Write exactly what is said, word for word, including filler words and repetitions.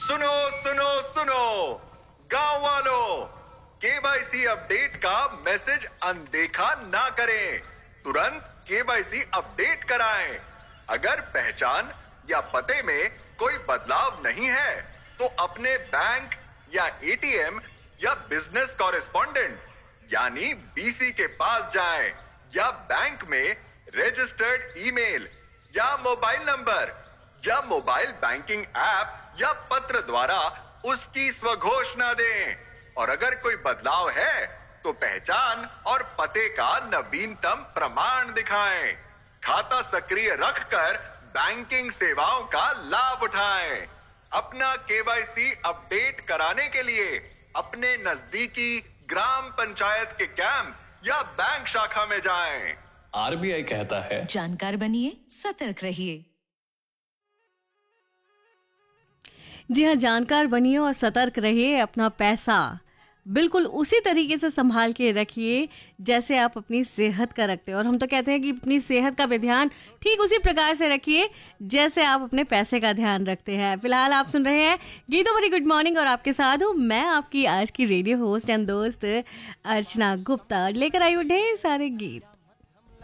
सुनो सुनो सुनो गांव वालों, केवाईसी अपडेट का मैसेज अनदेखा ना करें। तुरंत केवाईसी अपडेट कराएं। अगर पहचान या पते में कोई बदलाव नहीं है तो अपने बैंक या एटीएम या बिजनेस कॉरेस्पॉन्डेंट यानी बीसी के पास जाएं या बैंक में रजिस्टर्ड ईमेल या मोबाइल नंबर या मोबाइल बैंकिंग ऐप या पत्र द्वारा उसकी स्वघोषणा दें। और अगर कोई बदलाव है तो पहचान और पते का नवीनतम प्रमाण दिखाएं। खाता सक्रिय रखकर बैंकिंग सेवाओं का लाभ उठाएं। अपना केवाईसी अपडेट कराने के लिए अपने नजदीकी ग्राम पंचायत के कैंप या बैंक शाखा में जाएं। आरबीआई कहता है, जानकार बनिए, सतर्क रहिए। जी हाँ, जानकार बनिए और सतर्क रहिए। अपना पैसा बिल्कुल उसी तरीके से संभाल के रखिए जैसे आप अपनी सेहत का रखते हैं। और हम तो कहते हैं कि अपनी सेहत का भी ध्यान ठीक उसी प्रकार से रखिए जैसे आप अपने पैसे का ध्यान रखते हैं। फिलहाल आप सुन रहे हैं गीतों भरी गुड मॉर्निंग और आपके साथ हूँ मैं, आपकी आज की रेडियो होस्ट एंड दोस्त अर्चना गुप्ता। लेकर आई हूँ ढेर सारे गीत।